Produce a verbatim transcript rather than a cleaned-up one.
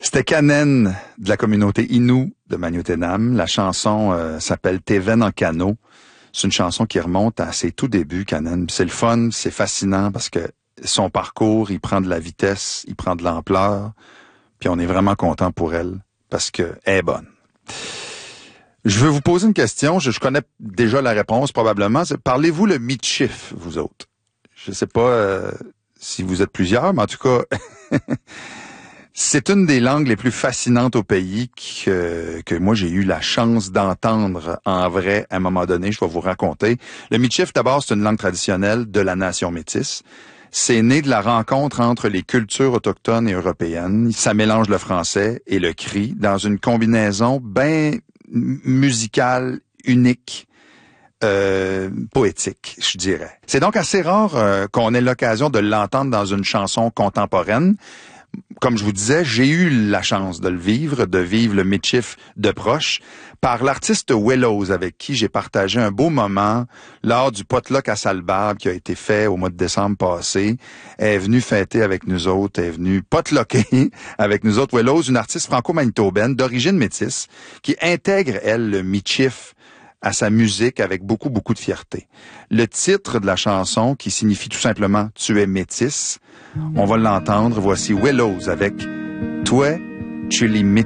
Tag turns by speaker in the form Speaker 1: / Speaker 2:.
Speaker 1: C'était Kanen de la communauté Innu de Magnotenam. La chanson euh, s'appelle Teven en canot. C'est une chanson qui remonte à ses tout débuts, Kanen. C'est le fun, c'est fascinant parce que son parcours, il prend de la vitesse, il prend de l'ampleur, puis on est vraiment content pour elle parce que elle est bonne. Je veux vous poser une question, je, je connais déjà la réponse probablement. C'est, parlez-vous le Michif, vous autres? Je sais pas euh, si vous êtes plusieurs, mais en tout cas... C'est une des langues les plus fascinantes au pays que, que moi j'ai eu la chance d'entendre en vrai à un moment donné. Je vais vous raconter. Le Michif, d'abord, c'est une langue traditionnelle de la nation métisse. C'est né de la rencontre entre les cultures autochtones et européennes. Ça mélange le français et le cri dans une combinaison bien musicale, unique, euh, poétique, je dirais. C'est donc assez rare euh, qu'on ait l'occasion de l'entendre dans une chanson contemporaine. Comme je vous disais, j'ai eu la chance de le vivre, de vivre le Michif de proche, par l'artiste Willows, avec qui j'ai partagé un beau moment lors du potluck à Salbarbe qui a été fait au mois de décembre passé. Elle est venue fêter avec nous autres, elle est venue potlucker avec nous autres. Willows, une artiste franco-manitobaine d'origine métisse, qui intègre, elle, le Michif à sa musique avec beaucoup, beaucoup de fierté. Le titre de la chanson, qui signifie tout simplement « Tu es métisse », on va l'entendre. Voici Willows avec « Toi, tu es Michif ».